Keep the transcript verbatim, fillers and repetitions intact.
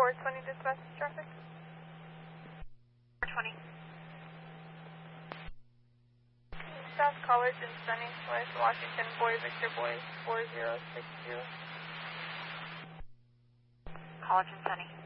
four twenty dispatch traffic. four twenty. South College and Sunny West Washington, Boy Victor Boy four zero six zero. College and Sunny.